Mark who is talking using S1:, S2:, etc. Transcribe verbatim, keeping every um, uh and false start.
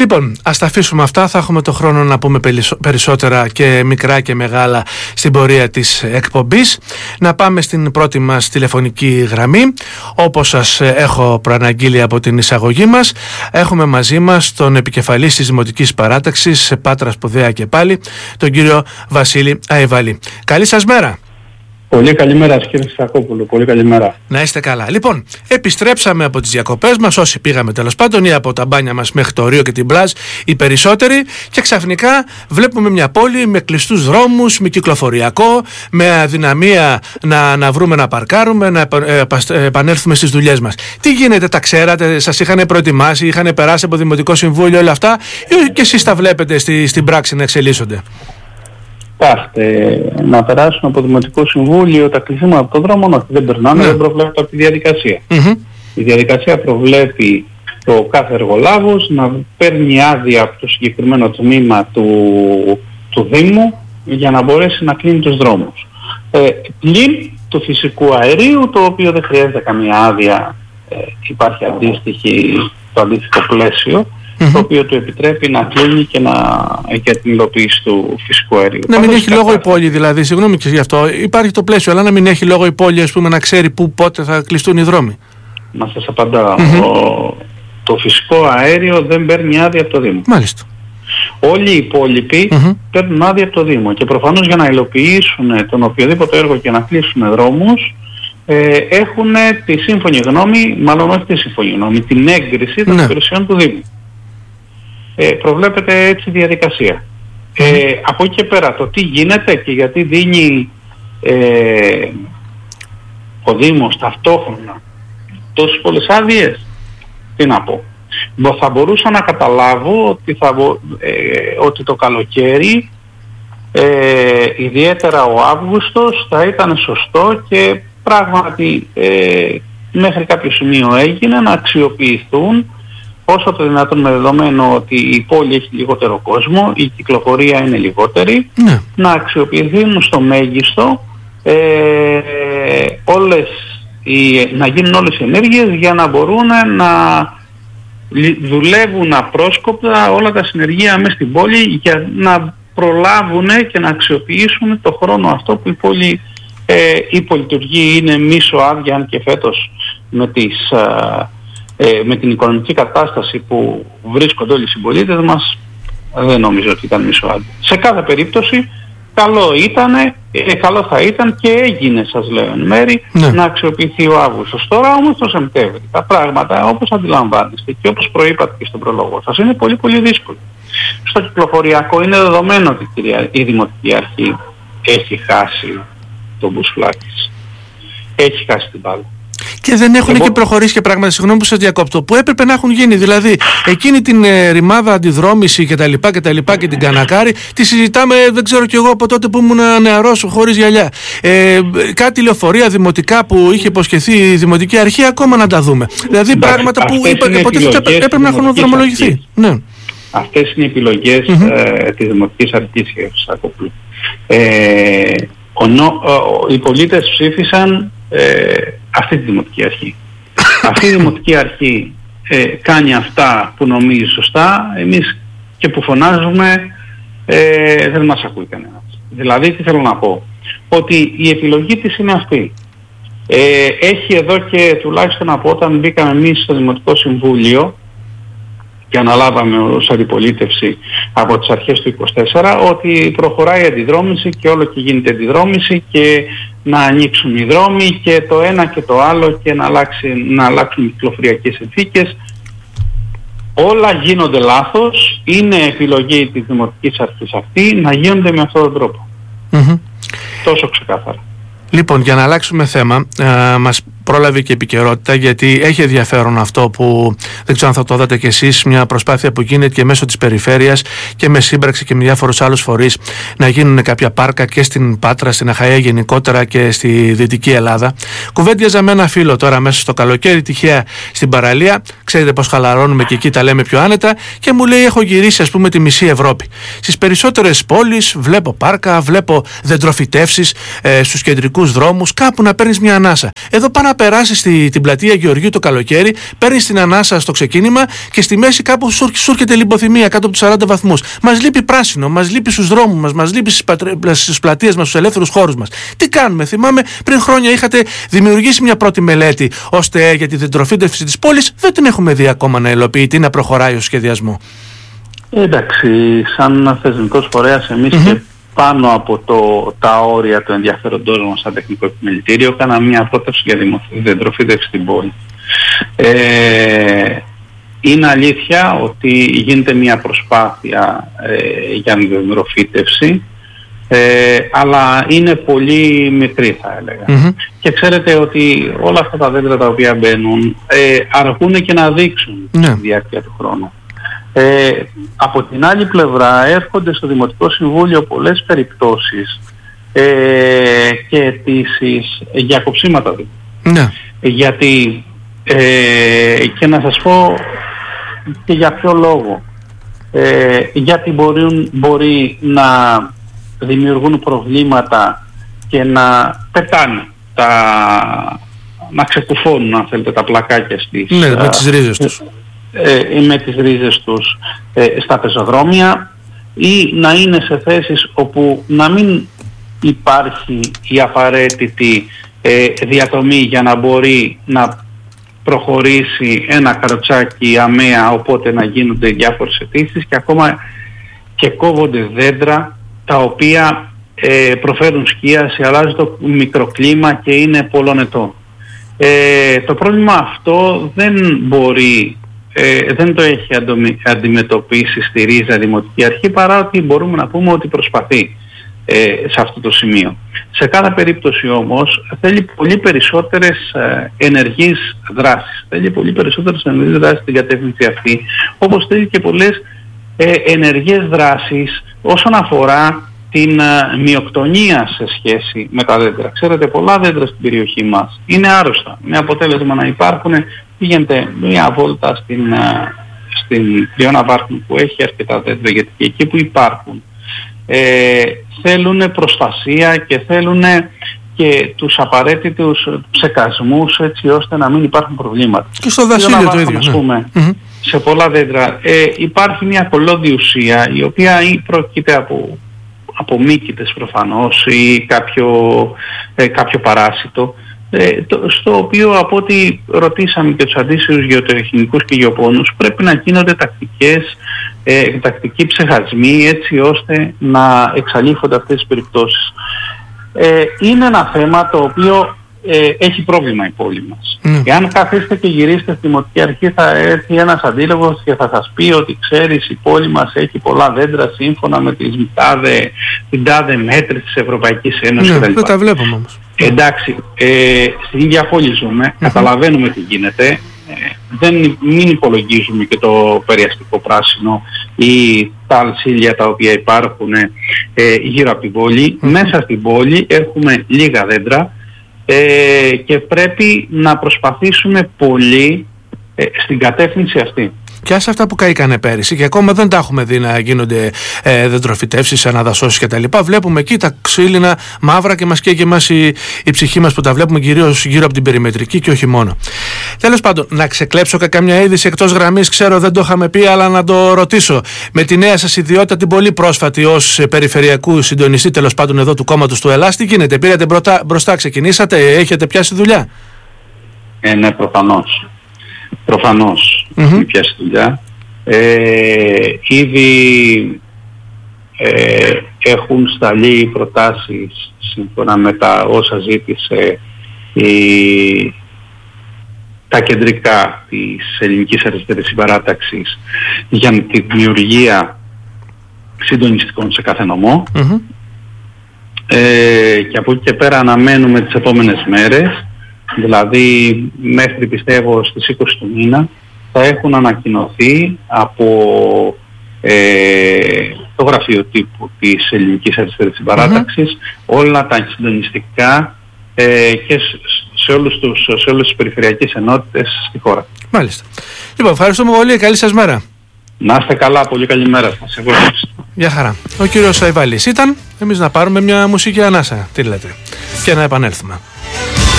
S1: Λοιπόν, ας τα αφήσουμε αυτά. Θα έχουμε το χρόνο να πούμε περισσότερα και μικρά και μεγάλα στην πορεία της εκπομπής. Να πάμε στην πρώτη μας τηλεφωνική γραμμή. Όπως σας έχω προαναγγείλει από την εισαγωγή μας, έχουμε μαζί μας τον επικεφαλής της Δημοτικής Παράταξης Πάτρα Σπουδαία και πάλι, τον κύριο Βασίλη Αϊβαλή. Καλή σας μέρα.
S2: Πολύ καλημέρα κύριε Σακόπουλο, πολύ καλημέρα.
S1: Να είστε καλά. Λοιπόν, επιστρέψαμε από τις διακοπές μας, όσοι πήγαμε τέλος πάντων, ή από τα μπάνια μας μέχρι το Ρίο και την Πλάζ, οι περισσότεροι, και ξαφνικά βλέπουμε μια πόλη με κλειστούς δρόμους, με κυκλοφοριακό, με αδυναμία να, να βρούμε να παρκάρουμε, να επανέλθουμε στις δουλειές μας. Τι γίνεται, τα ξέρατε, σας είχαν προετοιμάσει, είχαν περάσει από Δημοτικό Συμβούλιο όλα αυτά, ή και εσείς τα βλέπετε στη, στην πράξη να εξελίσσονται?
S2: Κοιτάξτε, να περάσουν από το Δημοτικό Συμβούλιο τα κλεισίματα από τον δρόμο, όχι, δεν περνάνε, ναι. Δεν προβλέπεται από τη διαδικασία. Mm-hmm. Η διαδικασία προβλέπει το κάθε εργολάβος να παίρνει άδεια από το συγκεκριμένο τμήμα του, του Δήμου για να μπορέσει να κλείνει τους δρόμους. Ε, πλην του φυσικού αερίου, το οποίο δεν χρειάζεται καμία άδεια, ε, υπάρχει αντίστοιχη, το αντίστοιχο πλαίσιο, Mm-hmm. το οποίο του επιτρέπει να κλείνει και να για την υλοποίηση του φυσικού αερίου.
S1: Να μην έχει λόγο η πόλη, δηλαδή, συγγνώμη και γι' αυτό, υπάρχει το πλαίσιο, αλλά να μην έχει λόγο η πόλη, ας πούμε, να ξέρει πού, πότε θα κλειστούν οι δρόμοι.
S2: Να σας απαντάω. Mm-hmm. Ο, το φυσικό αέριο δεν παίρνει άδεια από το Δήμο.
S1: Μάλιστα.
S2: Όλοι οι υπόλοιποι mm-hmm. παίρνουν άδεια από το Δήμο και προφανώς για να υλοποιήσουν τον οποιοδήποτε έργο και να κλείσουν δρόμους, ε, έχουν τη σύμφωνη γνώμη, μάλλον όχι τη σύμφωνη γνώμη, την έγκριση των mm-hmm. υπηρεσιών του Δήμου. Ε, προβλέπεται έτσι η διαδικασία. Mm. Ε, από εκεί και πέρα το τι γίνεται και γιατί δίνει ε, ο Δήμος ταυτόχρονα τόσες πολλές άδειες, τι να πω. Θα μπορούσα να καταλάβω ότι, θα, ε, ότι το καλοκαίρι, ε, ιδιαίτερα ο Αύγουστος, θα ήταν σωστό και πράγματι ε, μέχρι κάποιο σημείο έγινε να αξιοποιηθούν όσο το δυνατόν, με δεδομένο ότι η πόλη έχει λιγότερο κόσμο, η κυκλοφορία είναι λιγότερη, ναι. να αξιοποιηθούν στο μέγιστο ε, όλες οι, να γίνουν όλες οι ενέργειες για να μπορούν να δουλεύουν απρόσκοπτα όλα τα συνεργεία μέσα στην πόλη για να προλάβουν και να αξιοποιήσουν το χρόνο αυτό που η πόλη ε, υπολειτουργεί, είναι μίσο άδεια, αν και φέτος με τις... Α, Ε, με την οικονομική κατάσταση που βρίσκονται όλοι οι συμπολίτες μας, δεν νομίζω ότι ήταν μισοάδεια. Σε κάθε περίπτωση καλό ήταν, ε, καλό θα ήταν και έγινε, σας λέω εν μέρη, ναι. να αξιοποιηθεί ο Αύγουστος. Τώρα όμως το Σεπτέμβρη τα πράγματα, όπως αντιλαμβάνεστε και όπως προείπατε και στον προλόγο σας, είναι πολύ πολύ δύσκολο. Στο κυκλοφοριακό είναι δεδομένο ότι η Δημοτική Αρχή έχει χάσει τον μπουσφλάκι της. Έχει χάσει την μπάλα.
S1: Και δεν έχουν Εγώ... και προχωρήσει και πράγματα, συγγνώμη που σας διακόπτω, που έπρεπε να έχουν γίνει. Δηλαδή, εκείνη την ε, ρημάδα αντιδρόμηση και τα λοιπά και τα λοιπά και την Κανακάρη, τη συζητάμε, δεν ξέρω κι εγώ από τότε που ήμουν νεαρός χωρίς γυαλιά. Ε, κάτι λεωφορεία δημοτικά που είχε υποσχεθεί η Δημοτική Αρχή, ακόμα να τα δούμε. Δηλαδή, Μπα, πράγματα που υποτίθεται έπρεπε να έχουν δρομολογηθεί. Ναι.
S2: Αυτές είναι οι επιλογές mm-hmm. ε, της Δημοτικής Αρχής, Σακόπουλου. Ε, ο, ο, οι πολίτες ψήφισαν ε, αυτή τη Δημοτική Αρχή. Αυτή η Δημοτική Αρχή ε, κάνει αυτά που νομίζει σωστά, εμείς και που φωνάζουμε ε, δεν μας ακούει κανένας. Δηλαδή τι θέλω να πω, ότι η επιλογή της είναι αυτή. Ε, έχει εδώ και τουλάχιστον από όταν μπήκαμε εμείς στο Δημοτικό Συμβούλιο και αναλάβαμε ως αντιπολίτευση από τις αρχές του είκοσι τέσσερα, ότι προχωράει η αντιδρόμηση και όλο και γίνεται αντιδρόμηση και να ανοίξουν οι δρόμοι και το ένα και το άλλο και να, αλλάξει, να αλλάξουν οι κυκλοφοριακές συνθήκες. Όλα γίνονται λάθος, είναι επιλογή της Δημοτικής Αρχής αυτή να γίνονται με αυτόν τον τρόπο. Mm-hmm. Τόσο ξεκάθαρα.
S1: Λοιπόν, για να αλλάξουμε θέμα, ε, μας πρόλαβε και επικαιρότητα, γιατί έχει ενδιαφέρον αυτό που δεν ξέρω αν θα το δείτε κι εσείς, μια προσπάθεια που γίνεται και μέσω της περιφέρειας και με σύμπραξη και με διάφορους άλλους φορείς να γίνουν κάποια πάρκα και στην Πάτρα, στην Αχαΐα γενικότερα και στη Δυτική Ελλάδα. Κουβέντιαζα με ένα φίλο τώρα μέσα στο καλοκαίρι, τυχαία στην παραλία. Ξέρετε πως χαλαρώνουμε και εκεί τα λέμε πιο άνετα, και μου λέει: έχω γυρίσει, ας πούμε, τη μισή Ευρώπη. Στις περισσότερες πόλεις βλέπω πάρκα, βλέπω δεντροφυτεύσεις ε, στους κεντρικούς δρόμους, κάπου να παίρνεις μια ανάσα. Εδώ πάνω να περάσει στη, την πλατεία Γεωργίου το καλοκαίρι, παίρνει την ανάσα στο ξεκίνημα και στη μέση κάπου σου, σου έρχεται λιποθυμία κάτω από τους σαράντα βαθμούς. Μας λείπει πράσινο, μας λείπει στους δρόμους μας, μας λείπει στις πλατείες μας, στους ελεύθερους χώρους μας. Τι κάνουμε? Θυμάμαι πριν χρόνια είχατε δημιουργήσει μια πρώτη μελέτη ώστε για τη δεντροφύτευση της πόλης, δεν την έχουμε δει ακόμα να υλοποιείται ή να προχωράει ο σχεδιασμό.
S2: Εντάξει, σαν θεσμικός φορέας εμείς mm-hmm. και πάνω από το, τα όρια του ενδιαφέροντός μας σαν τεχνικό επιμελητήριο κάναμε μια πρόταση για δεντροφύτευση στην πόλη. Ε, είναι αλήθεια ότι γίνεται μια προσπάθεια ε, για δεντροφύτευση, ε, αλλά είναι πολύ μικρή θα έλεγα. Mm-hmm. Και ξέρετε ότι όλα αυτά τα δέντρα τα οποία μπαίνουν ε, αργούν και να δείξουν mm-hmm. στη διάρκεια του χρόνου. Ε, από την άλλη πλευρά έρχονται στο Δημοτικό Συμβούλιο πολλές περιπτώσεις ε, και αιτήσεις για κοψίματα του. Ναι. Γιατί ε, και να σας πω και για ποιο λόγο. Ε, γιατί μπορούν, μπορεί να δημιουργούν προβλήματα και να πετάνε τα, να ξεκουφώνουν αν θέλετε τα πλακάκια στις,
S1: ναι, με τις ρίζες τους.
S2: Ε, με τις ρίζες τους ε, στα πεζοδρόμια ή να είναι σε θέσεις όπου να μην υπάρχει η απαραίτητη ε, διατομή για να μπορεί να προχωρήσει ένα καροτσάκι αμαία, οπότε να γίνονται διάφορες αιτήσεις και ακόμα και κόβονται δέντρα τα οποία ε, προφέρουν σκίαση, αλλάζει το μικροκλίμα και είναι πολλών ετών. Ε, το πρόβλημα αυτό δεν μπορεί Ε, δεν το έχει αντιμετωπίσει στη ρίζα Δημοτική Αρχή, παρά ότι μπορούμε να πούμε ότι προσπαθεί ε, σε αυτό το σημείο. Σε κάθε περίπτωση όμως θέλει πολύ περισσότερες ε, ενεργείς δράσεις. Θέλει πολύ περισσότερες ενεργείς δράσεις στην κατεύθυνση αυτή, όπως θέλει και πολλές ε, ενεργές δράσεις όσον αφορά την ε, μειοκτονία σε σχέση με τα δέντρα. Ξέρετε, πολλά δέντρα στην περιοχή μας είναι άρρωστα. Με αποτέλεσμα να υπάρχουν, πήγαινε μια βόλτα στην, στην Πλειώνα Βάρκνου που έχει αρκετά δέντρα, γιατί και εκεί που υπάρχουν ε, θέλουν προστασία και θέλουν και τους απαραίτητους ψεκασμούς έτσι ώστε να μην υπάρχουν προβλήματα.
S1: Και στο δασίλειο το ίδιο.
S2: Ας πούμε, ναι. Σε πολλά δέντρα ε, υπάρχει μια κολλώδη ουσία η οποία ή προκείται από, από μύκητες προφανώς ή κάποιο, ε, κάποιο παράσιτο, Ε, το, στο οποίο από ό,τι ρωτήσαμε και τους αντίστοιχους γεωτεχνικούς και γεωπόνους πρέπει να γίνονται τακτικές, ε, τακτικοί ψεχασμοί έτσι ώστε να εξαλείφονται αυτές τις περιπτώσεις. Ε, είναι ένα θέμα το οποίο ε, έχει πρόβλημα η πόλη μας. Mm. Εάν καθίστε και γυρίσετε στη Δημοτική Αρχή θα έρθει ένας αντίλογος και θα σας πει ότι ξέρεις η πόλη μας έχει πολλά δέντρα σύμφωνα με τις τάδε, την τάδε μέτρη της Ευρωπαϊκής Ένωσης.
S1: Ναι, δεν τα βλέπουμε όμως.
S2: Εντάξει, ε, στην ίδια πόλη ζούμε, mm-hmm. καταλαβαίνουμε τι γίνεται, ε, δεν, μην υπολογίζουμε και το περιαστικό πράσινο ή τα αλσίλια τα οποία υπάρχουν ε, γύρω από την πόλη. Mm-hmm. Μέσα στην πόλη έχουμε λίγα δέντρα ε, και πρέπει να προσπαθήσουμε πολύ ε, στην κατεύθυνση αυτή.
S1: Και άσε αυτά που καήκανε πέρυσι και ακόμα δεν τα έχουμε δει να γίνονται ε, δεντροφυτεύσεις, αναδασώσεις κτλ. Βλέπουμε εκεί τα ξύλινα μαύρα και μας καίγει εμάς η, η ψυχή μας που τα βλέπουμε κυρίως γύρω από την περιμετρική και όχι μόνο. Τέλος πάντων, να ξεκλέψω και καμιά είδηση εκτός γραμμής, ξέρω δεν το είχαμε πει, αλλά να το ρωτήσω. Με τη νέα σας ιδιότητα, την πολύ πρόσφατη ως περιφερειακού συντονιστή τέλος πάντων εδώ του κόμματος του Ελλάς, τι γίνεται, πήρατε μπροστά, μπροστά ξεκινήσατε, έχετε πιάσει δουλειά?
S2: Ε, ναι, προφανώς. Προφανώς mm-hmm. πιάσει δουλειά. Ε, ήδη ε, έχουν σταλεί προτάσεις σύμφωνα με τα όσα ζήτησε η, τα κεντρικά της Ελληνικής Αριστερής Συμπαράταξης για τη δημιουργία συντονιστικών σε κάθε νομό. Mm-hmm. Ε, και από εκεί και πέρα αναμένουμε τις επόμενες μέρες, δηλαδή μέχρι πιστεύω στις είκοσι του μήνα, θα έχουν ανακοινωθεί από ε, το γραφείο τύπου της Ελληνικής Αριστερής Συμπαράταξης mm-hmm. όλα τα συντονιστικά ε, και σε, όλους τους, σε όλες τις περιφερειακές ενότητες στη χώρα.
S1: Μάλιστα. Λοιπόν, ευχαριστούμε πολύ. Καλή σας μέρα.
S2: Να είστε καλά. Πολύ καλή μέρα σας.
S1: Γεια χαρά. Ο κύριος Σαϊβάλης ήταν. Εμείς να πάρουμε μια μουσική ανάσα. Τι λέτε. Και να επανέλθουμε.